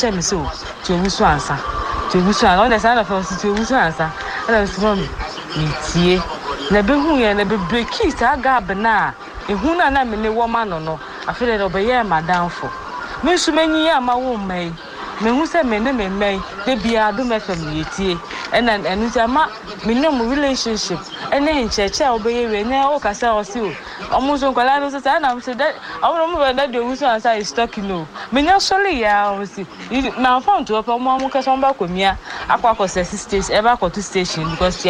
check me so to wusu ansa on the side of us to wusu ansa and so me tie na be hu ye na be breaki sa gab na ehu na me ne wo ma no afele no be ye madamfo me su manyi ya ma wo mai me hu se me ne me mai de bia do me fam yetie and enu se ma me ne mo relationship ene ncheche obeye we ne o kasa o si o omuso kwala no se na me se that omo mo na de wusu ansa is talking no me nya sole ya o si na phone to omo kasa mba komia akwa ko station e ba ko to station because